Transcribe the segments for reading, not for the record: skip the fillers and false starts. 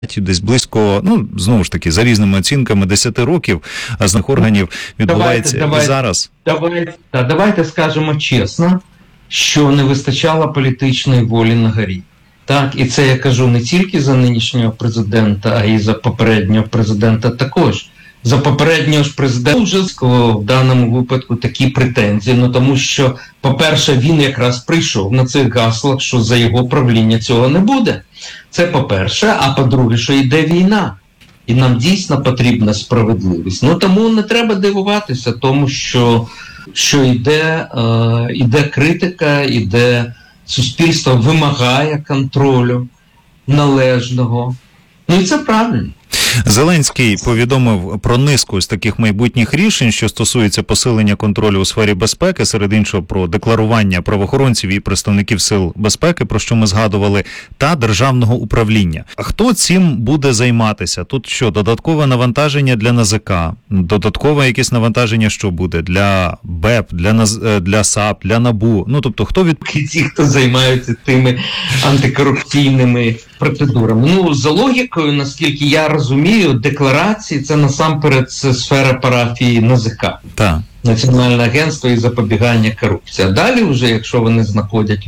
десь близько, ну, знову ж таки, за різними оцінками, 10 років з органів відбувається і зараз. Давайте скажемо чесно, що не вистачало політичної волі на горі. Так, і це я кажу не тільки за нинішнього президента, а й за попереднього президента також. За попереднього ж президента вже в даному випадку такі претензії, ну тому що, по-перше, він якраз прийшов на цих гаслах, що за його правління цього не буде. Це по-перше, а по-друге, що йде війна. І нам дійсно потрібна справедливість. Ну тому не треба дивуватися тому, що йде критика, суспільство вимагає контролю належного. Ну і це правильно. Зеленський повідомив про низку з таких майбутніх рішень, що стосуються посилення контролю у сфері безпеки, серед іншого про декларування правоохоронців і представників сил безпеки, про що ми згадували, та державного управління. А хто цим буде займатися? Тут що, додаткове навантаження для НАЗК, додаткове якесь навантаження, що буде для БЕП, для САП, для НАБУ? Ну, тобто, Ті, хто займаються тими антикорупційними процедурами. Ну, за логікою, наскільки я розумію, декларації – це насамперед сфера парафії НАЗК. Так. Національне агентство із запобігання корупції. А далі вже, якщо вони знаходять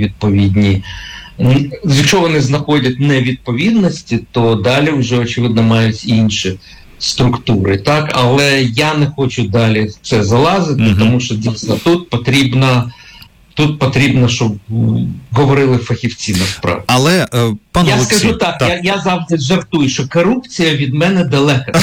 невідповідності, то далі вже, очевидно, мають інші структури. Так? Але я не хочу далі в це залазити, тому що дійсно тут потрібно, щоб говорили фахівці насправді. Але, пане я Олексій, скажу так, я завжди жартую, що корупція від мене далека.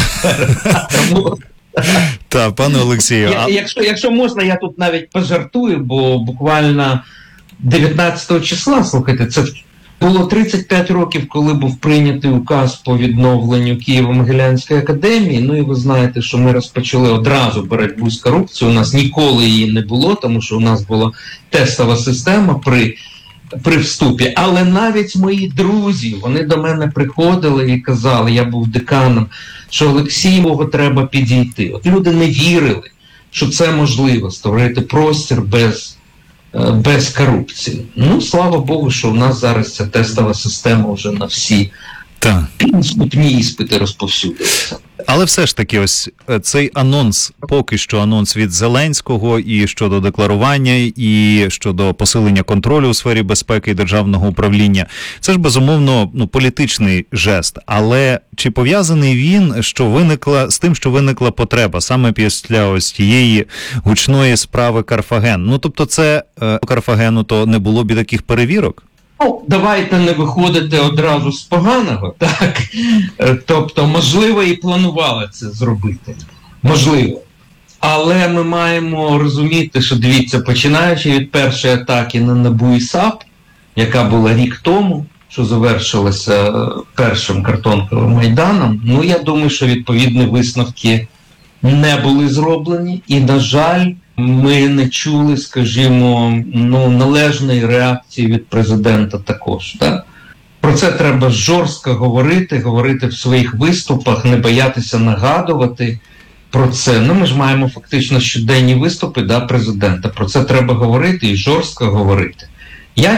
Так, пане Олексію. Якщо можна, я тут навіть пожартую, бо буквально 19 числа, слухайте, це було 35 років, коли був прийнятий указ по відновленню Києво-Могилянської академії. Ну і ви знаєте, що ми розпочали одразу боротьбу з корупцією. У нас ніколи її не було, тому що у нас була тестова система при вступі. Але навіть мої друзі, вони до мене приходили і казали, я був деканом, що Олексієвого треба підійти. От люди не вірили, що це можливо, створити простір без корупції. Ну, слава Богу, що у нас зараз ця тестова система вже на всі вступні іспити розповсюдилася. Але все ж таки, ось цей анонс, поки що анонс від Зеленського і щодо декларування, і щодо посилення контролю у сфері безпеки і державного управління, це ж безумовно політичний жест. Але чи пов'язаний він з тим, що виникла потреба саме після ось тієї гучної справи Карфаген? Ну, тобто це Карфагену то не було б і таких перевірок? Ну, давайте не виходити одразу з поганого, так? Тобто, можливо, і планували це зробити. Можливо. Але ми маємо розуміти, що, дивіться, починаючи від першої атаки на НАБУ і САП, яка була рік тому, що завершилася першим картонковим Майданом, ну, я думаю, що відповідні висновки не були зроблені. І, на жаль, ми не чули, скажімо, належної реакції від президента також. Так? Про це треба жорстко говорити в своїх виступах, не боятися нагадувати про це. Ну, ми ж маємо фактично щоденні виступи президента. Про це треба говорити і жорстко говорити. Я,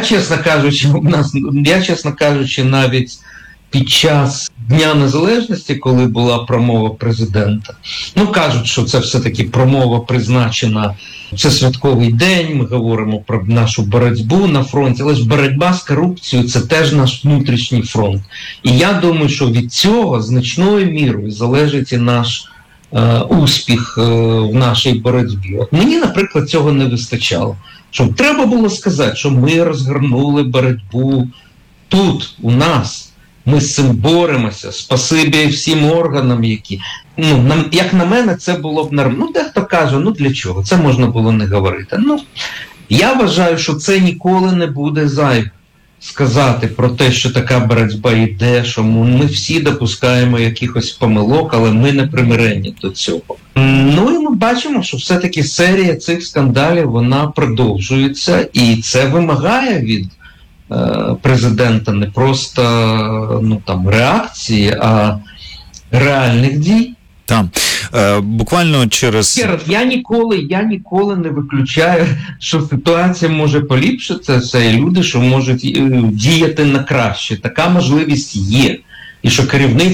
чесно кажучи, навіть під час Дня Незалежності, коли була промова президента, кажуть, що це все-таки промова призначена, це святковий день, ми говоримо про нашу боротьбу на фронті, але ж боротьба з корупцією – це теж наш внутрішній фронт. І я думаю, що від цього значною мірою залежить і наш успіх в нашій боротьбі. От мені, наприклад, цього не вистачало. Щоб треба було сказати, що ми розгорнули боротьбу тут, у нас. Ми з цим боремося, спасибі всім органам, які... як на мене, це було б нормально. Дехто каже, для чого? Це можна було не говорити. Я вважаю, що це ніколи не буде зайве сказати про те, що така боротьба йде, що ми всі допускаємо якихось помилок, але ми не примирені до цього. І ми бачимо, що все-таки серія цих скандалів, вона продовжується, і це вимагає від президента не просто реакції, а реальних дій. Так. Буквально через... Я ніколи не виключаю, що ситуація може поліпшитися, і люди, що можуть діяти на краще. Така можливість є. і що керівництво